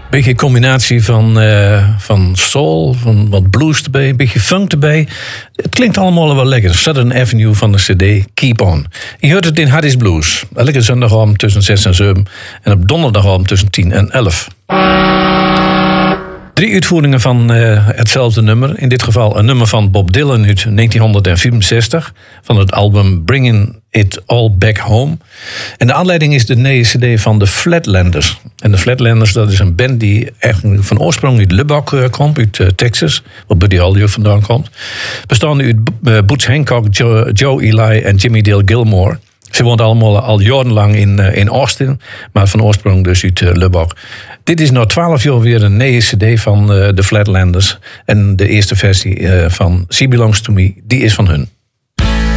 Beetje combinatie van soul, van wat blues erbij, een beetje funk erbij. Het klinkt allemaal wel lekker. Southern Avenue van de CD Keep On. Je hoort het in Hardy's Blues. Elke zondagavond tussen 6 en 7. En op donderdagavond tussen 10 en 11. 3 uitvoeringen van hetzelfde nummer. In dit geval een nummer van Bob Dylan uit 1964. Van het album Bringing It All Back Home. En de aanleiding is de nieuwe CD van de Flatlanders. En de Flatlanders, dat is een band die eigenlijk van oorsprong uit Lubbock komt. Uit Texas, waar Buddy Holly ook vandaan komt. Bestaande uit Boots Hancock, Joe Ely en Jimmy Dale Gilmore. Ze woonden allemaal al jarenlang in Austin. Maar van oorsprong dus uit Lubbock. Dit is na 12 jaar weer een nieuwe CD van de Flatlanders. En de eerste versie van She Belongs to Me, die is van hun.